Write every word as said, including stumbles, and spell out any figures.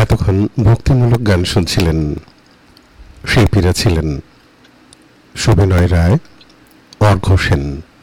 এতক্ষণ ভক্তিমূলক গান শুনছিলেন। শিল্পীরা ছিলেন সুবিনয় রায়, অর্ঘ্য সেন।